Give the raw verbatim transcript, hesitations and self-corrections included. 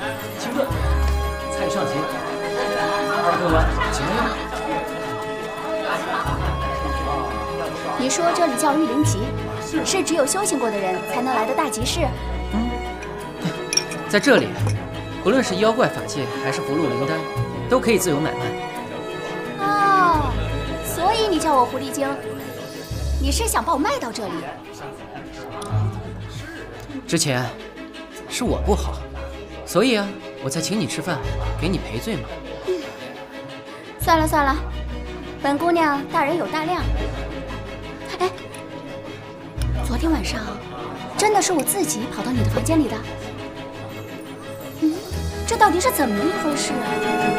请问菜上齐，二客官请用。 你说这里叫御灵集，是只有修行过的人才能来的大集市？ 嗯，在这里，不论是妖怪法界还是葫芦灵丹，都可以自由买卖。 哦，所以你叫我狐狸精，你是想把我卖到这里？ 之前是我不好，所以啊，我才请你吃饭，给你赔罪嘛。 嗯，算了算了，本姑娘大人有大量。哎，昨天晚上真的是我自己跑到你的房间里的？嗯，这到底是怎么一回事啊？